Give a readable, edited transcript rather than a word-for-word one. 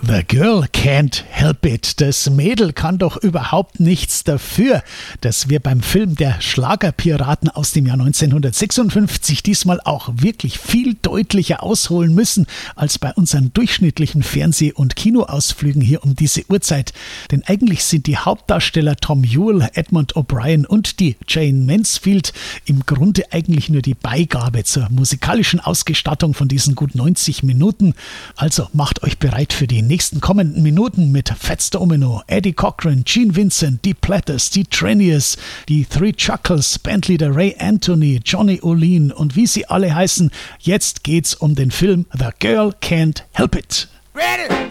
The Girl Can't Help It. Das Mädel kann doch überhaupt nichts dafür, dass wir beim Film Der Schlagerpiraten aus dem Jahr 1956 diesmal auch wirklich viel deutlicher ausholen müssen als bei unseren durchschnittlichen Fernseh- und Kinoausflügen hier um diese Uhrzeit. Denn eigentlich sind die Hauptdarsteller Tom Ewell, Edmund O'Brien und die Jane Mansfield im Grunde eigentlich nur die Beigabe zur musikalischen Ausgestattung von diesen gut 90 Minuten. Also macht euch bereit für die nächsten kommenden Minuten mit Fats Domino, Eddie Cochran, Gene Vincent, die Platters, die Treniers, die Three Chuckles, Bandleader Ray Anthony, Johnny Olin und wie sie alle heißen. Jetzt geht's um den Film The Girl Can't Help It. Ready,